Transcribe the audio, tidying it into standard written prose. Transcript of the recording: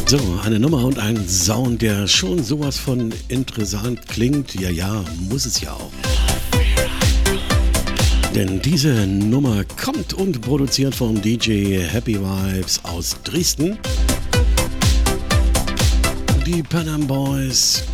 So, eine Nummer und ein Sound, der schon sowas von interessant klingt. Ja, ja, muss es ja auch. Denn diese Nummer kommt und produziert vom DJ Happy Vibes aus Dresden. Die Panam Boys